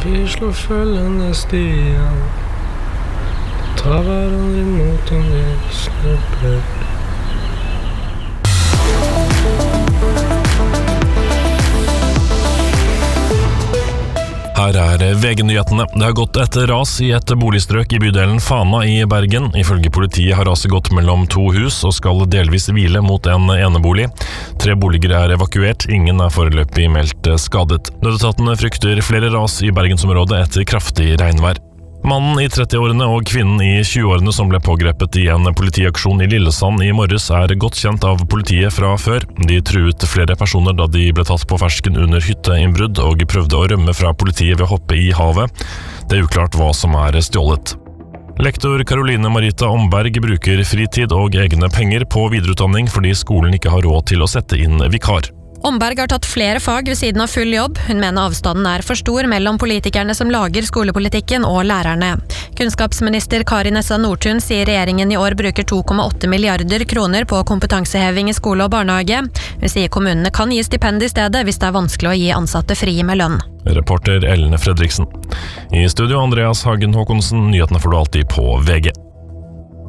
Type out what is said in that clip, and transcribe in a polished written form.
Vi slår følgende stier, tar hverandre imot om vi snubler. Her VG-nyhetene. Det har gått et ras i et boligstrøk i bydelen Fana i Bergen. Ifølge politiet har raset gått mellom 2 hus og skal delvis hvile mot en enebolig. 3 boliger er evakuert, ingen er foreløpig meldt skadet. Nødetatene frykter flere ras i Bergensområdet etter kraftig regnvær. Mannen i 30-årene og kvinnen i 20-årene som ble pågrepet i en politiaksjon i Lillesand i morges er godt kjent av politiet fra før. De truet flere personer da de ble tatt på fersken under hytteinnbrudd og prøvde å rømme fra politiet ved å hoppe i havet. Det er uklart hva som er stjålet. Lektor Caroline Marita Omberg bruker fritid og egne penger på videreutdanning fordi skolen ikke har råd til å sette inn vikar. Omberg har tatt flere fag ved siden av full jobb. Hun mener avstanden er for stor mellom politikerne som lager skolepolitikken og lærerne. Kunnskapsminister Kari Nessa Nordtun sier regjeringen i år bruker 2,8 milliarder kroner på kompetanseheving i skole og barnehage. Hun sier kommunene kan gi stipend i stedet hvis det er vanskelig å gi ansatte fri med lønn. Reporter Ellen Fredriksen. I studio Andreas Hagen Håkonsen, nyhetene får du alltid på VG.